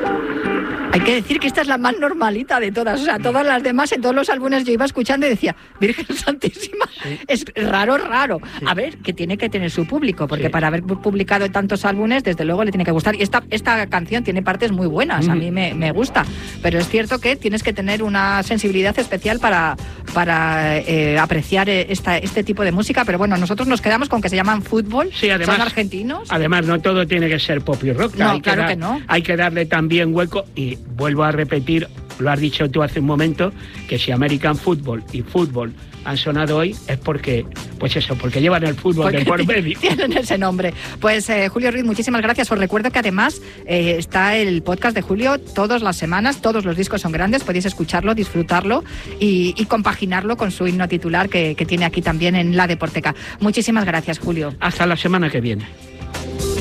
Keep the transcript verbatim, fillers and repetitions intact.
Hay que decir que esta es la más normalita de todas, o sea, todas las demás, en todos los álbumes yo iba escuchando y decía, Virgen Santísima, sí. Es raro, raro. Sí. A ver, que tiene que tener su público, porque sí. para haber publicado tantos álbumes, desde luego le tiene que gustar. Y esta, esta canción tiene partes muy buenas, mm. a mí me, me gusta, pero es cierto que tienes que tener una sensibilidad especial para, para eh, apreciar esta, este tipo de música, pero bueno, nosotros nos quedamos con que se llaman fútbol, sí, además, son argentinos. Además, no todo tiene que ser pop y rock. No, hay claro que, dar, que no. Hay que darle también hueco y vuelvo a repetir, lo has dicho tú hace un momento, que si American Football y fútbol han sonado hoy es porque, pues eso, porque llevan el fútbol porque de por medio. Tienen ese nombre. Pues eh, Julio Ruiz, muchísimas gracias. Os recuerdo que además eh, está el podcast de Julio todas las semanas, todos los discos son grandes, podéis escucharlo, disfrutarlo y, y compaginarlo con su himno titular que, que tiene aquí también en La Deporteca. Muchísimas gracias, Julio. Hasta la semana que viene.